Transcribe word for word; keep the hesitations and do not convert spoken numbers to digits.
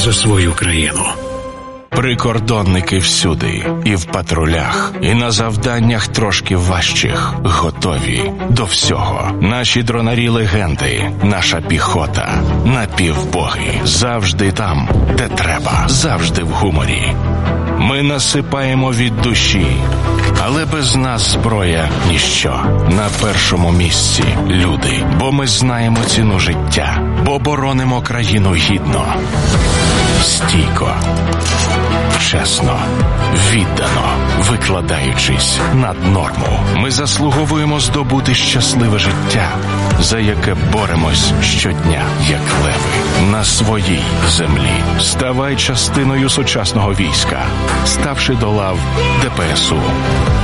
за свою країну. Прикордонники всюди, і в патрулях, і на завданнях трошки важчих, готові до всього. Наші дронарі легенди, наша піхота, напівбоги, завжди там, де треба, завжди в гуморі. Ми насипаємо від душі, але без нас зброя – ніщо. На першому місці – люди, бо ми знаємо ціну життя, бо боронимо країну гідно, стійко, чесно, віддано, викладаючись над норму. Ми заслуговуємо здобути щасливе життя, за яке боремось щодня, як леви. На своїй землі ставай частиною сучасного війська, ставши до лав ДПСУ.